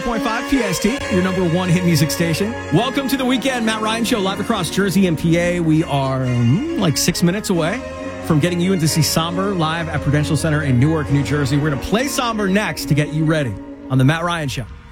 104.5 PST, your number one hit music station. Welcome to the weekend, Matt Ryan Show, live across Jersey and PA. We are like 6 minutes away from getting you in to see Somber live at Prudential Center in Newark, New Jersey. We're going to play Somber next to get you ready on the Matt Ryan Show.